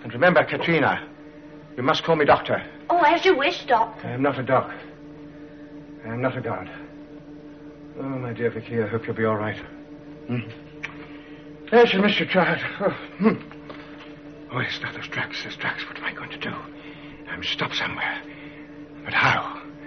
And remember, Katrina, you must call me doctor. Oh, as you wish, Doc. I am not a doc. I am not a god. Oh, my dear Vicky, I hope you'll be all right. There's your Mr. Child. Oh, it's not those tracks. What am I going to do? I'm stopped somewhere. But how?